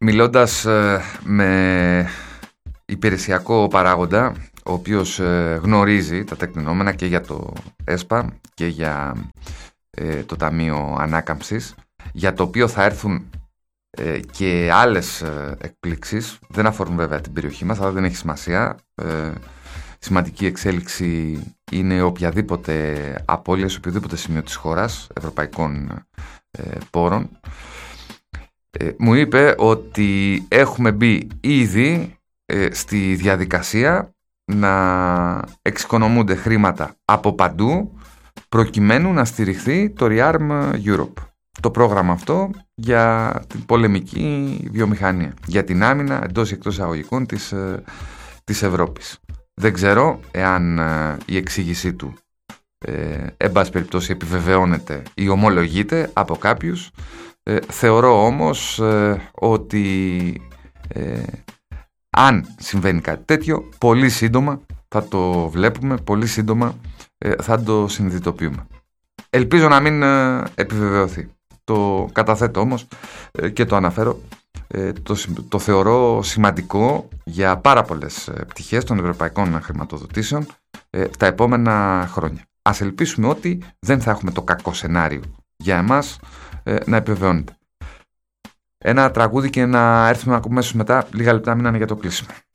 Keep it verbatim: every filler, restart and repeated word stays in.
Μιλώντας ε, με υπηρεσιακό παράγοντα, ο οποίος ε, γνωρίζει τα τεκτενόμενα και για το ΕΣΠΑ και για ε, το Ταμείο Ανάκαμψης, για το οποίο θα έρθουν ε, και άλλες ε, εκπλήξεις, δεν αφορούν βέβαια την περιοχή μας, αλλά δεν έχει σημασία. Ε, σημαντική εξέλιξη είναι οποιαδήποτε απώλεια σε οποιοδήποτε σημείο της χώρας ευρωπαϊκών ε, πόρων. Ε, μου είπε ότι έχουμε μπει ήδη ε, στη διαδικασία να εξοικονομούνται χρήματα από παντού προκειμένου να στηριχθεί το ReArm Europe. Το πρόγραμμα αυτό για την πολεμική βιομηχανία, για την άμυνα εντός ή εκτός εισαγωγικών της, ε, της Ευρώπης. Δεν ξέρω εάν ε, η εξήγησή του ε, εν πάση περιπτώσει επιβεβαιώνεται ή ομολογείται από κάποιους. Ε, θεωρώ όμως ε, ότι ε, αν συμβαίνει κάτι τέτοιο, πολύ σύντομα θα το βλέπουμε, πολύ σύντομα ε, θα το συνειδητοποιούμε. Ελπίζω να μην ε, επιβεβαιωθεί. Το καταθέτω όμως ε, και το αναφέρω. Ε, το, το θεωρώ σημαντικό για πάρα πολλές ε, πτυχές των ευρωπαϊκών χρηματοδοτήσεων ε, τα επόμενα χρόνια. Ας ελπίσουμε ότι δεν θα έχουμε το κακό σενάριο για εμάς ε, να επιβεβαιώνεται. Ένα τραγούδι και να έρθουμε να ακούμε μετά λίγα λεπτά, μείνανε για το κλείσιμο.